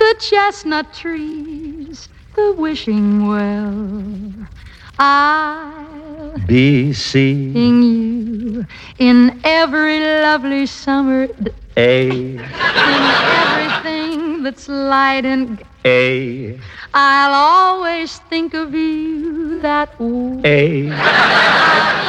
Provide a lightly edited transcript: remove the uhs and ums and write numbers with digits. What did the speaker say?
the chestnut trees, the wishing well. I'll be seeing you in every lovely summer in everything that's light and a I'll always think of you that way.